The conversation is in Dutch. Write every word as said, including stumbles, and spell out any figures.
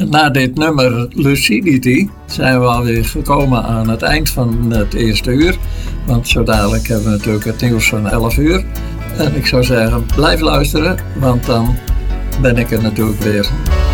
En na dit nummer Lucidity zijn we alweer gekomen aan het eind van het eerste uur. Want zo dadelijk hebben we natuurlijk het nieuws van elf uur. En ik zou zeggen, blijf luisteren, want dan ben ik er natuurlijk weer.